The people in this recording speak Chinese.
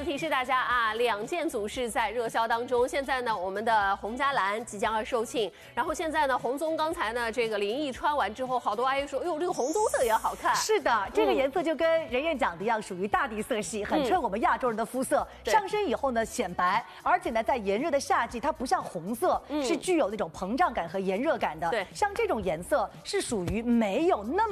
次提示大家啊，2件组是在热销当中。现在呢，我们的洪嘉兰即将要售罄，然后现在呢，洪宗刚才呢这个林毅穿完之后，好多阿姨说，哟，这个红棕色也好看。 是的，这个颜色就跟任燕讲的一样，属于大地色系，很衬我们亚洲人的肤色。上身以后呢显白，而且呢在炎热的夏季，它不像红色，是具有那种膨胀感和炎热感的。 对， 像这种颜色是属于没有那么